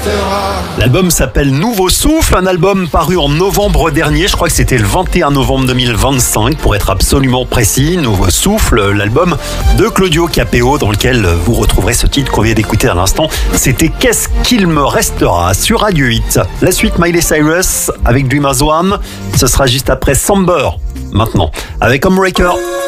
L'album s'appelle Nouveau Souffle, un album paru en novembre dernier, je crois que c'était le 21 novembre 2025 pour être absolument précis. Nouveau Souffle, l'album de Claudio Capéo dans lequel vous retrouverez ce titre qu'on vient d'écouter à l'instant. C'était Qu'est-ce qu'il me restera sur Radio 8. La suite Miley Cyrus avec Dream as One, ce sera juste après Samber maintenant avec Homebreaker.